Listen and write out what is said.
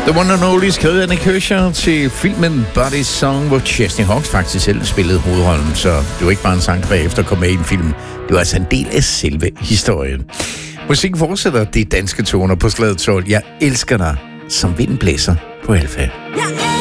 The one and only skrev Anna Kircher til filmen Body Song, hvor Chesney Hawkes faktisk selv spillede hovedrollen, så det var ikke bare en sang, der bagefter kom med i en film. Det var altså en del af selve historien. Musikken fortsætter de danske toner på Slaget 12. Jeg elsker dig, som vinden blæser på Alfa.